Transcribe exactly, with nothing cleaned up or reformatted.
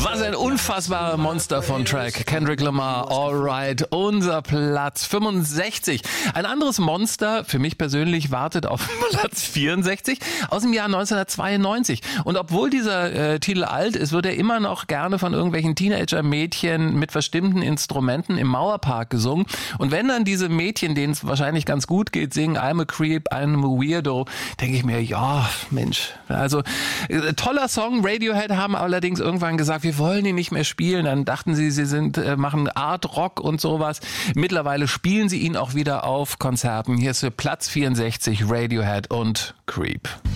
Was ein unfassbarer Monster von Track. Kendrick Lamar, Alright, unser Platz fünfundsechzig. Ein anderes Monster, für mich persönlich, wartet auf Platz vierundsechzig aus dem Jahr neunzehnhundertzweiundneunzig. Und obwohl dieser äh, Titel alt ist, wird er immer noch gerne von irgendwelchen Teenager-Mädchen mit verstimmten Instrumenten im Mauerpark gesungen. Und wenn dann diese Mädchen, denen es wahrscheinlich ganz gut geht, singen I'm a Creep, I'm a Weirdo, denke ich mir, ja, Mensch. Also äh, toller Song. Radiohead haben allerdings irgendwann gesagt, wir wollen ihn nicht mehr spielen. Dann dachten sie, sie sind äh, machen Art Rock und sowas. Mittlerweile spielen sie ihn auch wieder auf Konzerten. Hier ist für Platz vierundsechzig Radiohead und Creep.